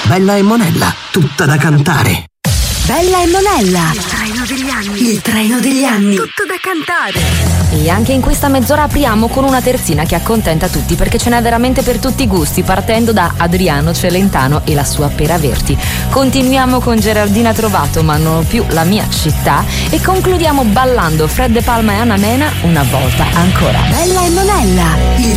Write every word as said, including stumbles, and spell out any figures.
Bella e Monella, tutta da cantare. Bella e Monella. Il treno degli anni. Il treno degli anni. Tutto da cantare. E anche in questa mezz'ora apriamo con una terzina che accontenta tutti, perché ce n'è veramente per tutti i gusti, partendo da Adriano Celentano e la sua Pera Verti. Continuiamo con Geraldina Trovato, ma non più la mia città, e concludiamo ballando Fred De Palma e Anna Mena, Una volta ancora. Bella e Monella. Il